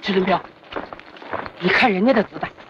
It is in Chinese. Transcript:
支林彪，你看人家的子弹，